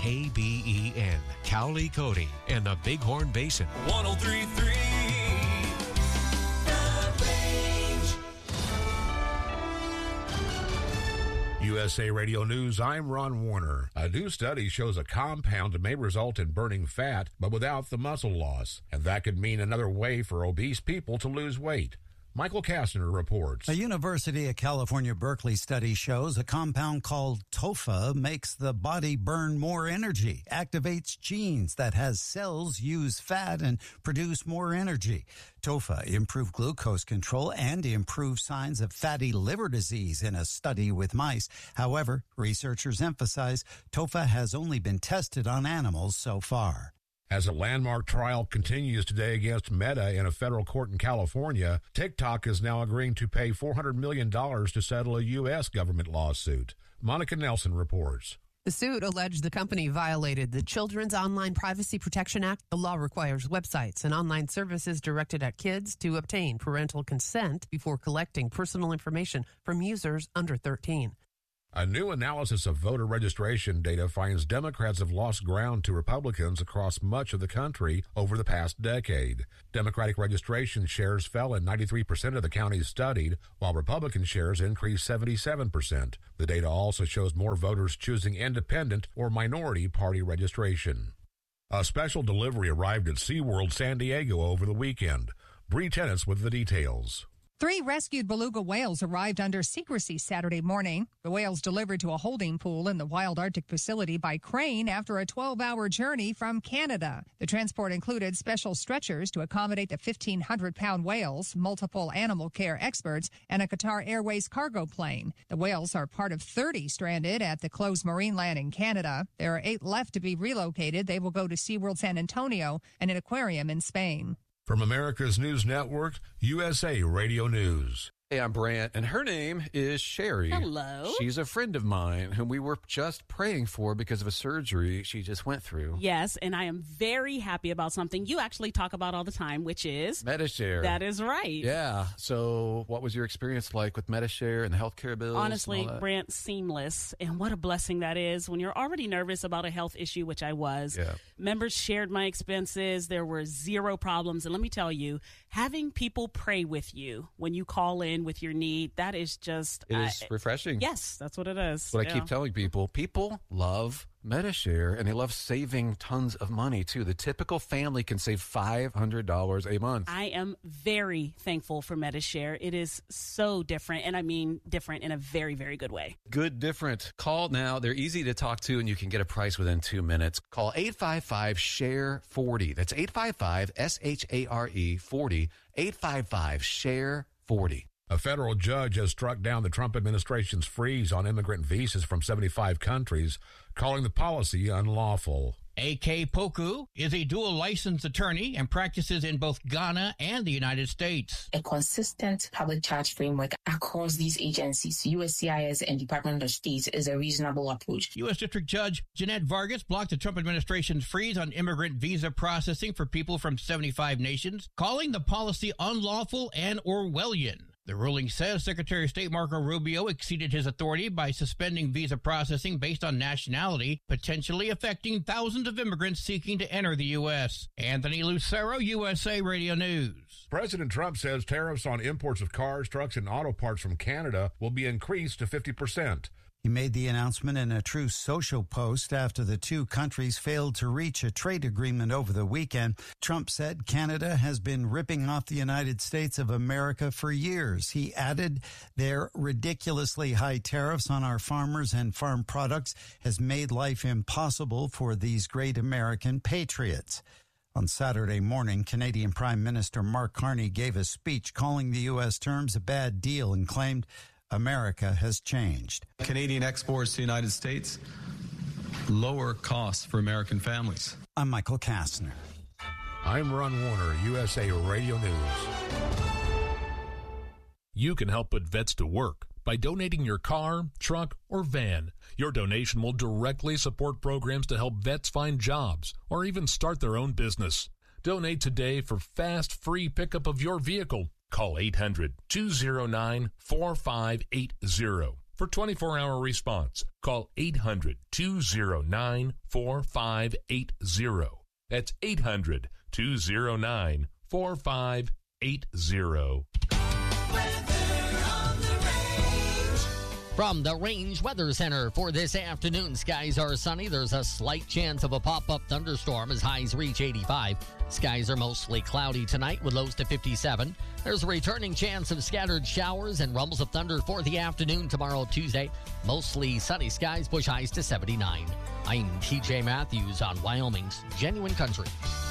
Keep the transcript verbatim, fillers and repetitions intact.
K B E N, Cowley Cody, and the Bighorn Basin. one oh three point three U S A Radio News, I'm Ron Warner. A new study shows a compound may result in burning fat, but without the muscle loss. And that could mean another way for obese people to lose weight. Michael Kastner reports. A University of California, Berkeley study shows a compound called TOFA makes the body burn more energy, activates genes that has cells use fat and produce more energy. TOFA improved glucose control and improved signs of fatty liver disease in a study with mice. However, researchers emphasize TOFA has only been tested on animals so far. As a landmark trial continues today against Meta in a federal court in California, TikTok is now agreeing to pay four hundred million dollars to settle a U S government lawsuit. Monica Nelson reports. The suit alleged the company violated the Children's Online Privacy Protection Act. The law requires websites and online services directed at kids to obtain parental consent before collecting personal information from users under thirteen. A new analysis of voter registration data finds Democrats have lost ground to Republicans across much of the country over the past decade. Democratic registration shares fell in ninety-three percent of the counties studied, while Republican shares increased seventy-seven percent. The data also shows more voters choosing independent or minority party registration. A special delivery arrived at SeaWorld San Diego over the weekend. Bree Tennis with the details. Three rescued beluga whales arrived under secrecy Saturday morning. The whales delivered to a holding pool in the Wild Arctic facility by crane after a twelve-hour journey from Canada. The transport included special stretchers to accommodate the fifteen hundred pound whales, multiple animal care experts, and a Qatar Airways cargo plane. The whales are part of thirty stranded at the closed Marineland in Canada. There are eight left to be relocated. They will go to SeaWorld San Antonio and an aquarium in Spain. From America's News Network, U S A Radio News. Hey, I'm Brant, and her name is Sherry. Hello. She's a friend of mine whom we were just praying for because of a surgery she just went through. Yes, and I am very happy about something you actually talk about all the time, which is Medi-Share. That is right. Yeah. So what was your experience like with Medi-Share and the healthcare bills? Honestly, Brant, seamless. And what a blessing that is when you're already nervous about a health issue, which I was. Yeah. Members shared my expenses. There were zero problems. And let me tell you, having people pray with you when you call in with your need, that is just it is uh, refreshing. Yes, that's what it is. That's what yeah. I keep telling people. People love Medi-Share, and they love saving tons of money too. The typical family can save five hundred dollars a month. I am very thankful for Medi-Share. It is so different, and I mean different in a very, very good way. Good different. Call now. They're easy to talk to, and you can get a price within two minutes. Call eight five five, S H A R E, forty. That's eight five five, S H A R E, forty. eight five five, S H A R E, forty. A federal judge has struck down the Trump administration's freeze on immigrant visas from seventy-five countries, calling the policy unlawful. A K Poku is a dual licensed attorney and practices in both Ghana and the United States. A consistent public charge framework across these agencies, U S C I S and Department of State, is a reasonable approach. U S District Judge Jeanette Vargas blocked the Trump administration's freeze on immigrant visa processing for people from seventy-five nations, calling the policy unlawful and Orwellian. The ruling says Secretary of State Marco Rubio exceeded his authority by suspending visa processing based on nationality, potentially affecting thousands of immigrants seeking to enter the U S. Anthony Lucero, U S A Radio News. President Trump says tariffs on imports of cars, trucks, and auto parts from Canada will be increased to fifty percent. He made the announcement in a Truth Social post after the two countries failed to reach a trade agreement over the weekend. Trump said Canada has been ripping off the United States of America for years. He added their ridiculously high tariffs on our farmers and farm products has made life impossible for these great American patriots. On Saturday morning, Canadian Prime Minister Mark Carney gave a speech calling the U S terms a bad deal and claimed America has changed. Canadian exports to the United States, lower costs for American families. I'm Michael Kastner. I'm Ron Warner, U S A Radio News. You can help put vets to work by donating your car, truck, or van. Your donation will directly support programs to help vets find jobs or even start their own business. Donate today for fast, free pickup of your vehicle. Call eight hundred, two oh nine, four five eight zero. For twenty-four hour response, call eight hundred, two oh nine, four five eight oh. That's eight hundred, two oh nine, four five eight oh. From the Range Weather Center for this afternoon, skies are sunny. There's a slight chance of a pop-up thunderstorm as highs reach eighty-five. Skies are mostly cloudy tonight with lows to fifty-seven. There's a returning chance of scattered showers and rumbles of thunder for the afternoon tomorrow, Tuesday. Mostly sunny skies push highs to seventy-nine. I'm T J Matthews on Wyoming's Genuine Country.